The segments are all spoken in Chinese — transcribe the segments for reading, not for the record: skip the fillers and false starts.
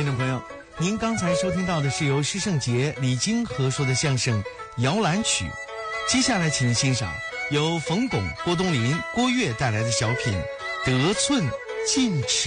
听众朋友，您刚才收听到的是由施圣杰、李菁合说的相声《摇篮曲》，接下来请欣赏由冯巩、郭冬临、郭跃带来的小品《得寸进尺》。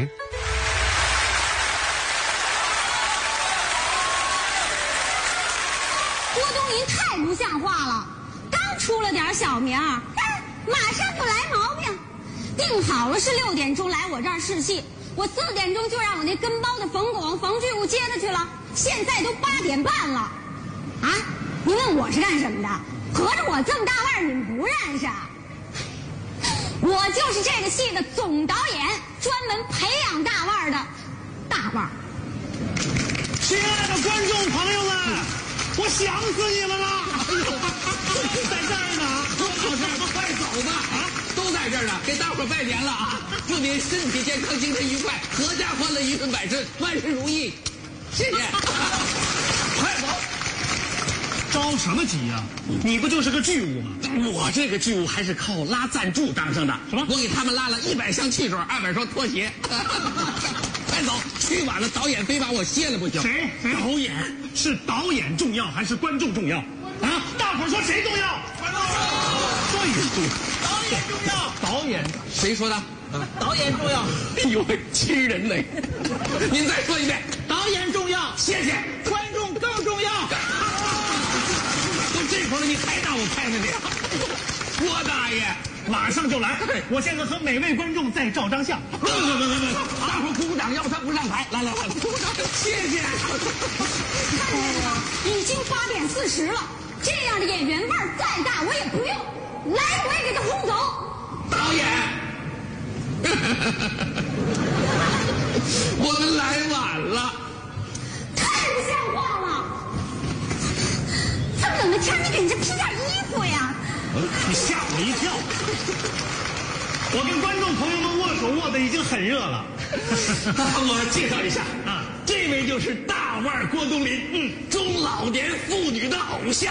郭冬临太不像话了，刚出了点小名，马上就来毛病。定好了是6点钟来我这儿试戏，我4点钟就让我那跟包的冯巩、冯巨物接他去了，现在都8点半了。啊，您问我是干什么的？合着我这么大腕儿你们不认识啊？我就是这个戏的总导演，专门培养大腕儿的大腕儿。 亲爱的观众朋友们，我想死你们了！在这儿呢， 郭老师，快走吧！啊，都在这儿呢，给大伙儿拜年了啊！祝您身体健康，精神愉快，阖家欢乐，一顺百顺，万事如意！谢谢。快走！ 着什么急呀？你不就是个剧务吗？ 我这个剧务还是靠拉赞助当上的。 什么？ 我给他们拉了100箱汽水，200双拖鞋。快走！去晚了，导演非把我歇了不行。 谁？ 导演是导演重要还是观众重要？啊！大伙儿说谁重要？观众。对， 导演重要。导演谁说的？ 导演重要。 哎呦喂，亲人嘞！您再说一遍。 导演重要， 谢谢。 观众更重要。 都这会儿了，你还拿我开呢你？郭大爷， 马上就来！我现在和每位观众再照张相。 不，大伙鼓鼓掌，要不他不上台。来，鼓掌，谢谢。 看见了吗？已经8点40了，这样的演员腕儿再大我也不用，来我也给他轰走。 导演，我们来晚了。 太不像话了！这么冷的天，你给人家披件衣服呀？ 你吓我一跳！我跟观众朋友们握手握的已经很热了。 我介绍一下啊，这位就是大腕郭冬临，中老年妇女的偶像。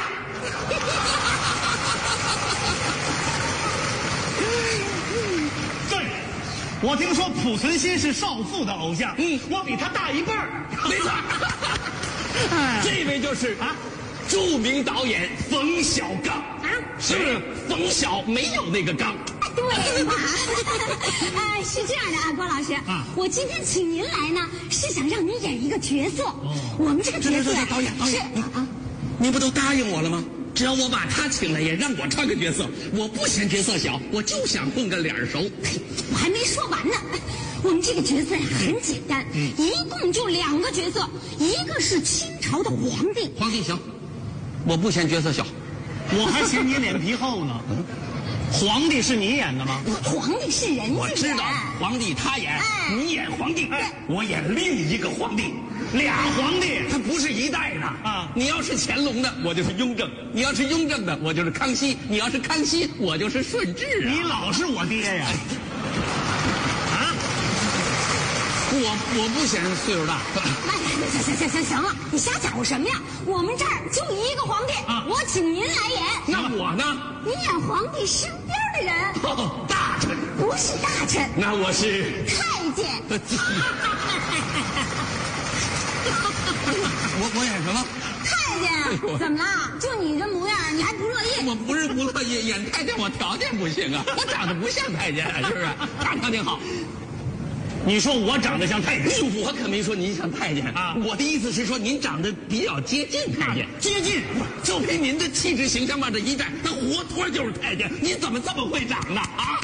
对，我听说濮存昕是少妇的偶像，我比他大1辈儿。 没错。这位就是著名导演冯小刚。是冯小没有那个刚。 对嘛？是这样的啊，郭老师，我今天请您来呢，是想让您演一个角色。我们这个角色导演是您不都答应我了吗？只要我把他请来，也让我唱个角色。我不嫌角色小，我就想混个脸熟。 我还没说完呢。我们这个角色呀很简单，一共就2个角色，一个是清朝的皇帝。 皇帝行，我不嫌角色小。 我还嫌你脸皮厚呢。皇帝是你演的吗？ 皇帝是人家演。 我知道，皇帝他演，你演皇帝，我演另一个皇帝。 俩皇帝， 他不是一代的啊！你要是乾隆的，我就是雍正；你要是雍正的，我就是康熙；你要是康熙，我就是顺治啊！ 你老是我爹呀！ 我不嫌岁数大。 行了，你瞎搅和什么呀？我们这儿就一个皇帝，我请您来演。 那我呢？ 你演皇帝身边的人。 大臣。 不是大臣。 那我是太监。 我演什么？ 太监。怎么了？就你这模样，你还不乐意？ 我不是不乐意，演太监我条件不行啊，我长得不像太监啊，是不是？长得挺好。 你说我长得像太监？ 我可没说您像太监啊！我的意思是说您长得比较接近太监。 接近？ 就凭您的气质形象吧，这一站，那活脱就是太监。你怎么这么会长呢？啊！